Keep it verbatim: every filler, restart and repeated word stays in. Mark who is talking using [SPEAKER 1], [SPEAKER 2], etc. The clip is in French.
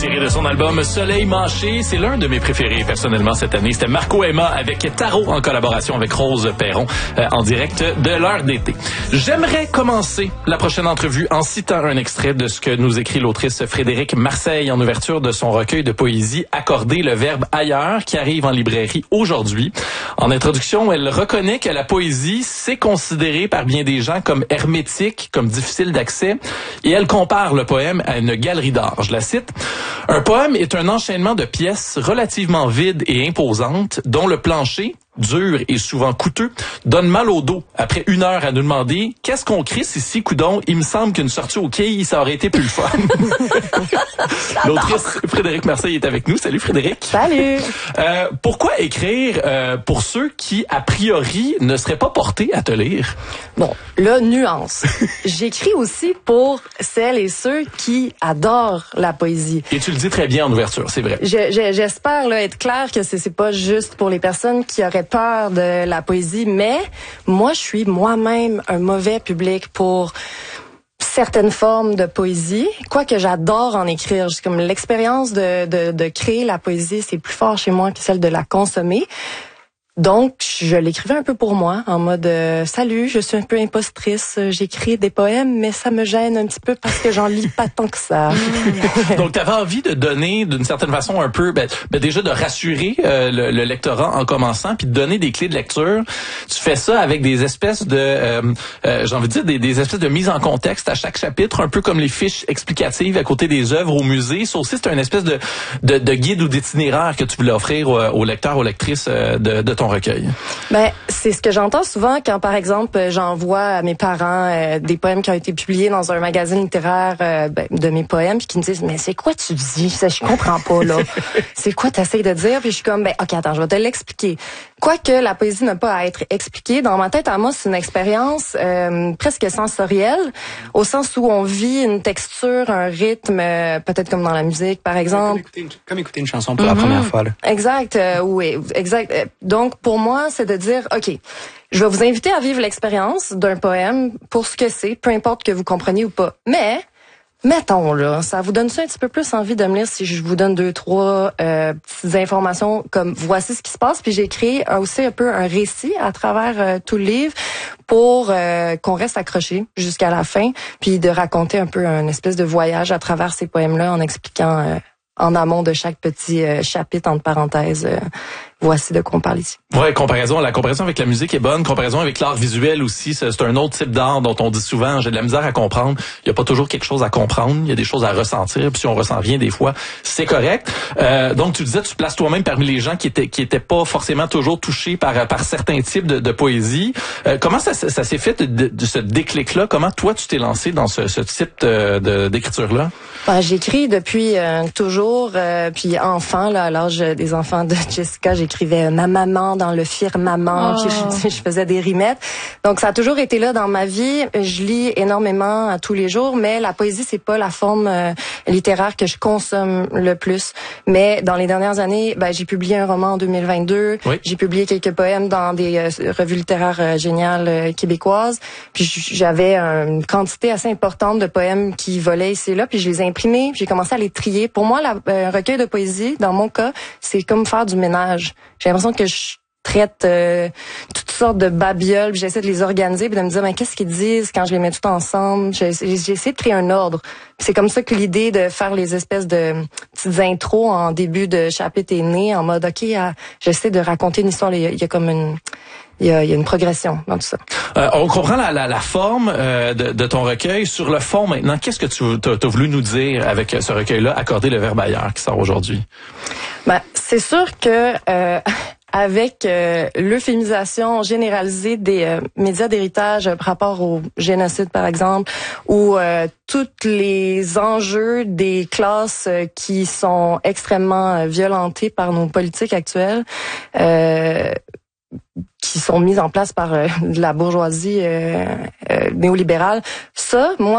[SPEAKER 1] tiré de son album Soleil mâché. C'est l'un de mes préférés personnellement cette année. C'était Marco Emma avec Tarot en collaboration avec Rose Perron euh, en direct de l'heure d'été. J'aimerais commencer la prochaine entrevue en citant un extrait de ce que nous écrit l'autrice Frédérique Marseille en ouverture de son recueil de poésie Accorder le verbe ailleurs qui arrive en librairie aujourd'hui. En introduction, elle reconnaît que la poésie, c'est considéré par bien des gens comme hermétique, comme difficile d'accès, et elle compare le poème à une galerie d'art. Je la cite. « Un poème est un enchaînement de pièces relativement vides et imposantes dont le plancher, dur et souvent coûteux, donne mal au dos après une heure à nous demander « Qu'est-ce qu'on crisse ici, coudon? Il me semble qu'une sortie au quai, ça aurait été plus le fun. » L'autrice Frédérique Marseille est avec nous. Salut Frédérique.
[SPEAKER 2] Salut.
[SPEAKER 1] Euh, pourquoi écrire euh, pour ceux qui, a priori, ne seraient pas portés à te lire?
[SPEAKER 2] Bon, là, nuance. J'écris aussi pour celles et ceux qui adorent la poésie.
[SPEAKER 1] Et tu le dis très bien en ouverture, c'est vrai.
[SPEAKER 2] Je, je, j'espère là, être clair que c'est, c'est pas juste pour les personnes qui auraient peur de la poésie, mais moi, je suis moi-même un mauvais public pour certaines formes de poésie, quoique j'adore en écrire. Juste comme l'expérience de, de, de créer la poésie, c'est plus fort chez moi que celle de la consommer. Donc, je l'écrivais un peu pour moi, en mode euh, « Salut, je suis un peu impostrice, j'écris des poèmes, mais ça me gêne un petit peu parce que j'en lis pas tant que ça. »
[SPEAKER 1] Donc, tu avais envie de donner, d'une certaine façon, un peu, ben, ben déjà de rassurer euh, le, le lectorat en commençant, puis de donner des clés de lecture. Tu fais ça avec des espèces de, euh, euh, j'ai envie de dire, des, des espèces de mise en contexte à chaque chapitre, un peu comme les fiches explicatives à côté des œuvres au musée. Ça aussi, c'est une espèce de, de, de guide ou d'itinéraire que tu voulais offrir aux, aux lecteurs, aux lectrices euh, de, de ton recueil.
[SPEAKER 2] Ben, c'est ce que j'entends souvent quand, par exemple, j'envoie à mes parents euh, des poèmes qui ont été publiés dans un magazine littéraire euh, ben, de mes poèmes, puis qui me disent « Mais c'est quoi tu dis? Ça, je comprends pas, là. C'est quoi t'essayes de dire? » Puis je suis comme « Ben, ok, attends, je vais te l'expliquer. » Quoique la poésie n'a pas à être expliquée, dans ma tête, à moi, c'est une expérience euh, presque sensorielle, au sens où on vit une texture, un rythme, euh, peut-être comme dans la musique, par exemple.
[SPEAKER 3] Comme écouter une, comme écouter une chanson pour mm-hmm. la première fois. Là.
[SPEAKER 2] Exact, euh, oui, exact. Donc, pour moi, c'est de dire, OK, je vais vous inviter à vivre l'expérience d'un poème pour ce que c'est, peu importe que vous compreniez ou pas. Mais, mettons, là, ça vous donne ça un petit peu plus envie de me lire si je vous donne deux, trois euh, petites informations comme voici ce qui se passe. Puis j'ai créé aussi un peu un récit à travers euh, tout le livre pour euh, qu'on reste accroché jusqu'à la fin, puis de raconter un peu un espèce de voyage à travers ces poèmes-là en expliquant euh, en amont de chaque petit euh, chapitre, entre parenthèses, euh, voici de quoi on parle ici.
[SPEAKER 1] Ouais, comparaison, la comparaison avec la musique est bonne, comparaison avec l'art visuel aussi, c'est, c'est un autre type d'art dont on dit souvent, j'ai de la misère à comprendre. Il y a pas toujours quelque chose à comprendre, il y a des choses à ressentir, puis si on ressent rien des fois, c'est correct. Euh, donc tu disais, tu te places toi-même parmi les gens qui étaient qui étaient pas forcément toujours touchés par par certains types de, de poésie. Euh, comment ça, ça s'est fait de, de ce déclic-là? Comment toi tu t'es lancé dans ce, ce type de, de d'écriture-là?
[SPEAKER 2] Ben, j'écris depuis euh, toujours, euh, puis enfant, là, à l'âge des enfants de Jessica, j'écrivais ma maman dans le firmament, oh. puis je, je faisais des rimettes. Donc ça a toujours été là dans ma vie. Je lis énormément à tous les jours, mais la poésie c'est pas la forme euh, littéraire que je consomme le plus. Mais dans les dernières années, ben j'ai publié un roman en deux mille vingt-deux. Oui. J'ai publié quelques poèmes dans des euh, revues littéraires euh, géniales euh, québécoises. Puis j'avais une quantité assez importante de poèmes qui volaient ici et là, puis je les ai imprimés, puis j'ai commencé à les trier. Pour moi, la, euh, un recueil de poésie, dans mon cas, c'est comme faire du ménage. J'ai l'impression que je traite euh, toutes sortes de babioles, puis j'essaie de les organiser, puis de me dire, mais qu'est-ce qu'ils disent quand je les mets tout ensemble? J'ai, j'ai essayé de créer un ordre. Puis c'est comme ça que l'idée de faire les espèces de petites intros en début de chapitre est née, en mode, OK, ah, j'essaie de raconter une histoire, il y a, il y a comme une... Il y, a, il y a une progression dans tout ça.
[SPEAKER 1] Euh, on comprend la, la, la forme euh, de, de ton recueil. Sur le fond, maintenant, qu'est-ce que tu as voulu nous dire avec ce recueil-là, Accorder le verbe ailleurs, qui sort aujourd'hui?
[SPEAKER 2] Ben, c'est sûr que euh, avec euh, l'euphémisation généralisée des euh, médias d'héritage par rapport au génocide, par exemple, ou euh, tous les enjeux des classes euh, qui sont extrêmement euh, violentées par nos politiques actuelles, euh, qui sont mises en place par euh, la bourgeoisie euh, euh, néolibérale. Ça, moi,